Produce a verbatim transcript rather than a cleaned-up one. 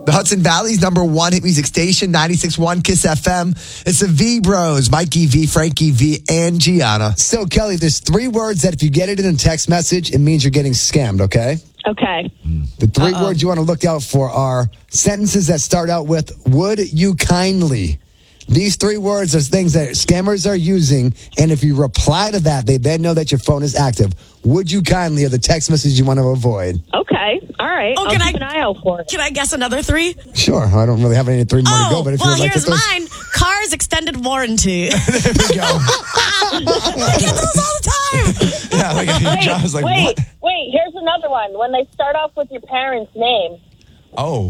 The Hudson Valley's number one hit music station, ninety-six point one Kiss F M. It's the V Bros, Mikey V, Frankie V, and Gianna. So, Kelly, there's three words that if you get it in a text message, it means you're getting scammed, okay? Okay. The 3 Uh-oh. words you want to look out for are sentences that start out with, would you kindly? These three words are things that scammers are using, and if you reply to that, they then know that your phone is active. Would you kindly are the text message you want to avoid. Okay. All right. Oh, I'll can keep I- an eye out for it. Can I guess another three? Sure, I don't really have any three more oh, to go, but if well, you would like here's to those... mine. Cars extended warranty. There we go. I get those all the time. Yeah, like, Wait, John was like, wait, what? wait. Here's another one. When they start off with your parents' name. Oh.